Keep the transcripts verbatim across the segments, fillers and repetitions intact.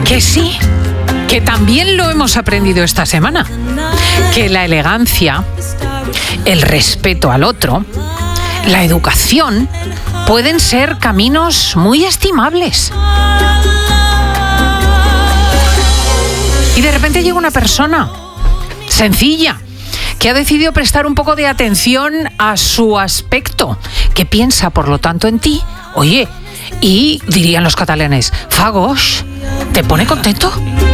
Que sí, que también lo hemos aprendido esta semana. Que la elegancia, el respeto al otro, la educación pueden ser caminos muy estimables. Y de repente llega una persona sencilla que ha decidido prestar un poco de atención a su aspecto, que piensa, por lo tanto, en ti. Oye, y dirían los catalanes, fagos, ¿te pone contento?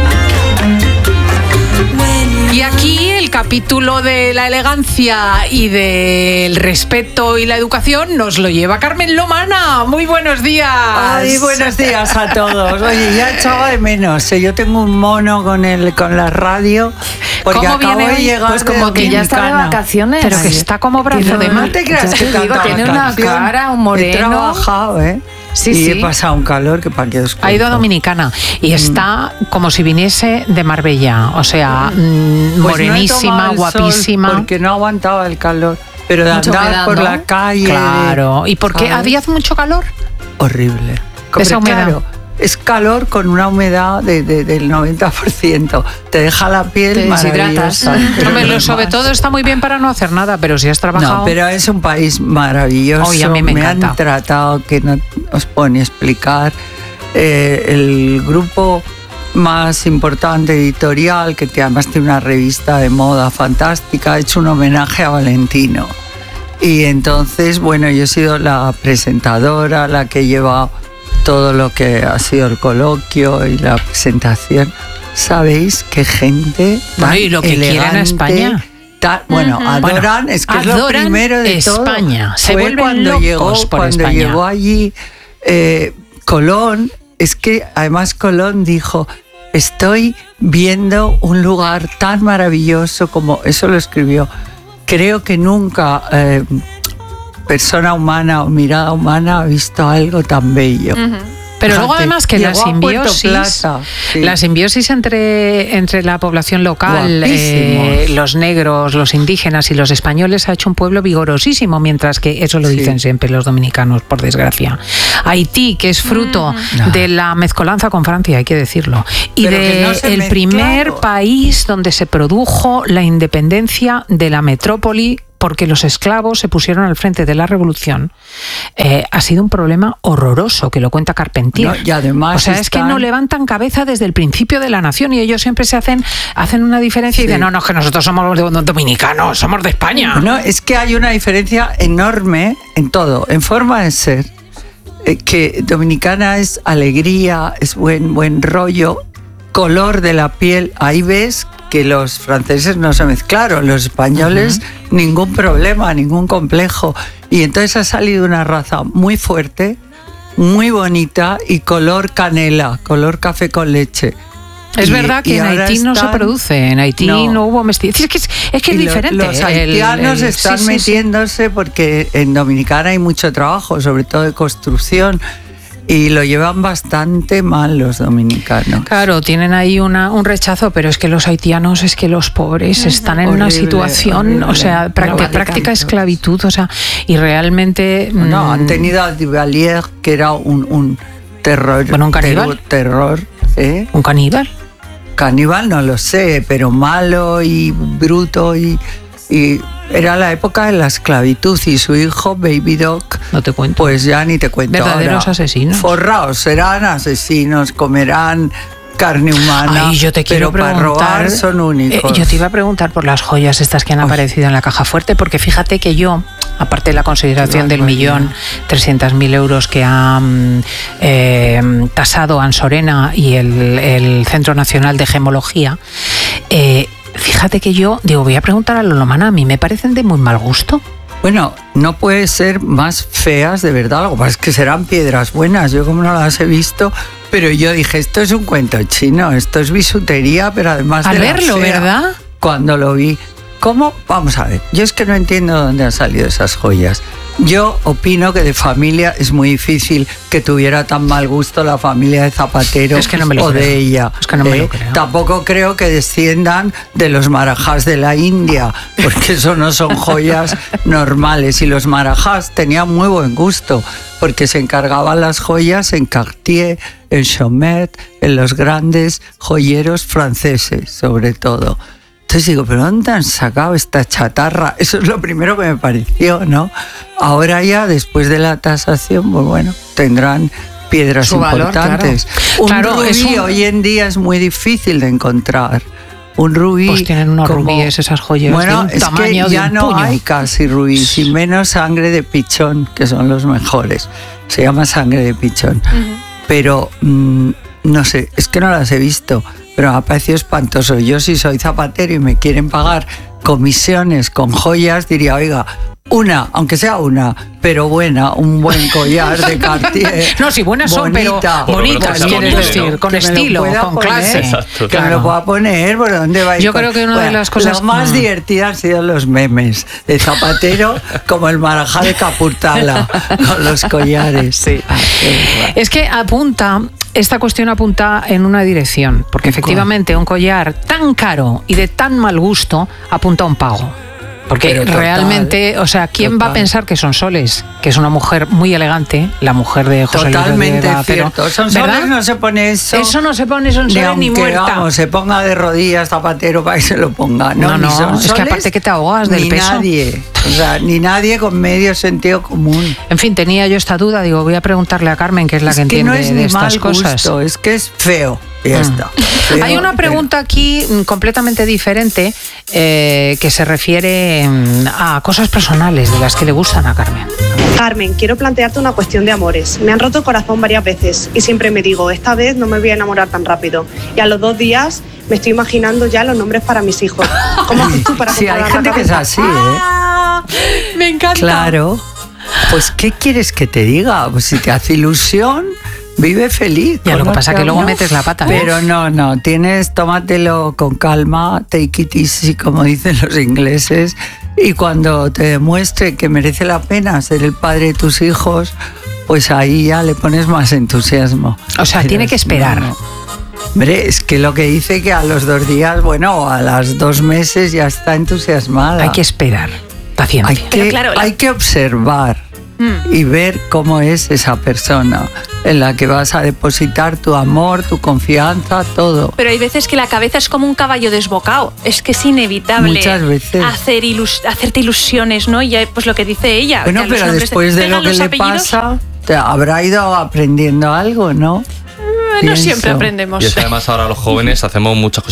Y aquí el capítulo de la elegancia y del respeto y la educación nos lo lleva Carmen Lomana. Muy buenos días. Ay, buenos días a todos. Oye, ya echaba de menos. Yo tengo un mono con el con la radio. Porque ¿Cómo acabo viene de hoy? llegar Pues como de que ya está de Dominicana. vacaciones. Pero que está como brazo de mar. No te creas Ya que te digo, tanta tiene una vacación. cara, un He moreno. trabajado, ¿eh? Sí, y sí. he pasado un calor que para qué os Ha ido a cuento. Dominicana y está como si viniese de Marbella, o sea, mm, Pues no he morenísima, tomado el sol guapísima. porque no aguantaba el calor. Pero de Mucha andar humedad, por ¿no? la calle. Claro. de- ¿Y por qué ¿sabes? había mucho calor? Horrible. Esa Hombre, humedad. claro, es calor con una humedad de, de- del noventa por ciento. Te deja la piel Te deshidratas. maravillosa. pero Hombre, lo lo sobre demás- todo está muy bien para no hacer nada, pero si has trabajado... No, pero es un país maravilloso. Oye, a mí me encanta. han tratado, que no os puedo ni explicar. Eh, el grupo más importante editorial, que te- además tiene una revista de moda fantástica, ha hecho un homenaje a Valentino. Y entonces, bueno, yo he sido la presentadora, la que lleva todo lo que ha sido el coloquio y la presentación. ¿Sabéis qué gente tan Bueno, y lo que quieren a elegante, España. tan- bueno, Ujú. adoran, Bueno, es que es lo adoran primero de todo. España. Se Fue vuelven cuando locos llegó, por cuando España. llegó allí eh, Colón, es que además Colón dijo, estoy viendo un lugar tan maravilloso como, eso lo escribió, creo que nunca eh, persona humana o mirada humana ha visto algo tan bello. Pero luego Fíjate, además que la llegó a Puerto simbiosis, Plata, sí. la simbiosis entre, entre la población local, eh, Guapísimos. los negros, los indígenas y los españoles ha hecho un pueblo vigorosísimo, mientras que eso lo Sí. dicen siempre los dominicanos, por desgracia. Haití, que es fruto No. de la mezcolanza con Francia, hay que decirlo, y Pero que de no se el mezclaron. primer país donde se produjo la independencia de la metrópoli, porque los esclavos se pusieron al frente de la revolución, eh, ha sido un problema horroroso, que lo cuenta Carpentier. No, y además o sea, es que están- no levantan cabeza desde el principio de la nación y ellos siempre se hacen, hacen una diferencia y Sí. dicen, no, no, es que nosotros somos de- dominicanos, somos de España. No, es que hay una diferencia enorme en todo, en forma de ser. Eh, que dominicana es alegría, es buen, buen rollo, color de la piel. Ahí ves que los franceses no se mezclaron, los españoles ningún problema, ningún complejo. Y entonces ha salido una raza muy fuerte, muy bonita y color canela, color café con leche. Es Y- verdad que y en ahora Haití no se están- produce, en Haití no, No. hubo mestizaje. Es que es, es, que es Y lo- diferente. Los el- haitianos el- están sí, sí, sí. metiéndose porque en Dominicana hay mucho trabajo, sobre todo de construcción, y lo llevan bastante mal los dominicanos. Claro, tienen ahí una, un rechazo, pero es que los haitianos, es que los pobres están en una Horrible, situación, horrible. o sea, prácti- Dramática. práctica esclavitud, o sea, y realmente... No, mm, han tenido a Duvalier, que era un, un terror. Bueno, un caníbal. Terror, ¿eh? un caníbal. Caníbal no lo sé, pero malo y bruto y, y era la época de la esclavitud y su hijo Baby Doc, No te cuento. pues ya ni te cuento. Verdaderos ahora. asesinos. Forraos, serán asesinos, comerán carne humana, Ay, yo te quiero pero para preguntar, robar son únicos. eh, yo te iba a preguntar por las joyas estas que han Ay. aparecido en la caja fuerte, porque fíjate que yo, aparte de la consideración Qué del barbaridad. millón trescientos mil euros que ha mm, eh, tasado Ansorena y el, el Centro Nacional de Gemología, eh, fíjate que yo, digo, voy a preguntar a Lomana, a mí me parecen de muy mal gusto. Bueno, no puede ser más feas de verdad, lo que pasa es que serán piedras buenas, yo como no las he visto, pero yo dije, esto es un cuento chino, esto es bisutería, pero además Al de la verlo, fea. ¿verdad? Cuando lo vi, ¿cómo? Vamos a ver, yo es que no entiendo dónde han salido esas joyas. Yo opino que de familia es muy difícil que tuviera tan mal gusto la familia de Zapatero es que no me lo o creo. de ella. Es que no me ¿eh? lo creo. Tampoco creo que desciendan de los marajás de la India, porque eso no son joyas normales. Y los marajás tenían muy buen gusto, porque se encargaban las joyas en Cartier, en Chomet, en los grandes joyeros franceses, sobre todo. Entonces digo, ¿pero dónde han sacado esta chatarra? Eso es lo primero que me pareció, ¿no? Ahora ya, después de la tasación, pues bueno, tendrán piedras Su valor, importantes. claro. Un Claro, rubí es un- hoy en día es muy difícil de encontrar. Un rubí... Pues tienen unos como- rubíes esas joyeras Bueno, de un es tamaño que ya de un no puño. hay casi rubíes, y menos sangre de pichón, que son los mejores. Se llama sangre de pichón. Uh-huh. Pero, mmm, no sé, es que no las he visto, pero me ha parecido espantoso. Yo, si soy zapatero y me quieren pagar comisiones con joyas, diría, oiga, una, aunque sea una, pero buena, un buen collar de Cartier. No, si buenas son, pero bonita, Por lo menos bonitas, que sea quieres bonito, decir, ¿no? con que me lo estilo, pueda con poner, clase. Exacto. Que me lo pueda poner, ¿por dónde va a ir Yo con- creo que una de Bueno, las cosas- Lo más Mm. divertido han sido los memes de Zapatero, como el marajá de Capurtala, con los collares. Sí. Ah, qué guay. Es que apunta, esta cuestión apunta en una dirección, porque efectivamente un collar tan caro y de tan mal gusto apunta a un pago. Porque Pero total, realmente, o sea, ¿quién va a total. pensar que Sonsoles, que es una mujer muy elegante, la mujer de José Luis Totalmente Rodríguez, pero- cierto. Sonsoles ¿verdad? no se pone eso. Eso no se pone Sonsoles ni, aunque, muerta. vamos, se ponga de rodillas Zapatero para que se lo ponga. No, No, ni no, es que Sonsoles, aparte que te ahogas del ni peso. nadie. O sea, ni nadie con medio sentido común. En fin, tenía yo esta duda, digo, voy a preguntarle a Carmen, que es la es que que entiende no es de ni estas mal cosas. gusto, es que es feo. Y ya Mm. está. Feo, Hay una pero- pregunta aquí mm, completamente diferente eh, que se refiere mm, a cosas personales de las que le gustan a Carmen. Carmen, quiero plantearte una cuestión de amores. Me han roto el corazón varias veces y siempre me digo, esta vez no me voy a enamorar tan rápido. Y a los dos días me estoy imaginando ya los nombres para mis hijos. ¿Cómo haces tú para Sí, hay controlar la gente que es cabeza? así, ¿eh? Me encanta. Claro. Pues, ¿qué quieres que te diga? Pues si te hace ilusión, vive feliz. Ya, lo que con pasa otro, que luego ¿no? metes la pata, ¿eh? Pero no, no, tienes, tómatelo con calma, take it easy, como dicen los ingleses, y cuando te demuestre que merece la pena ser el padre de tus hijos, pues ahí ya le pones más entusiasmo. O sea, Pero tiene que esperar. no, no. Hombre, es que lo que dice que a los dos días, bueno, a los dos meses ya está entusiasmada. Hay que esperar. Paciencia. Hay que, Pero claro, la- hay que observar Mm. y ver cómo es esa persona en la que vas a depositar tu amor, tu confianza, todo. Pero hay veces que la cabeza es como un caballo desbocado. Es que es inevitable Muchas veces. hacer ilus- hacerte ilusiones, ¿no? Y ya, pues lo que dice ella. Bueno, ya los pero nombres después de pegan lo que los le apellidos. pasa, te habrá ido aprendiendo algo, ¿no? Eh, No Pienso. siempre aprendemos. Y es que además ahora los jóvenes hacemos muchas cosas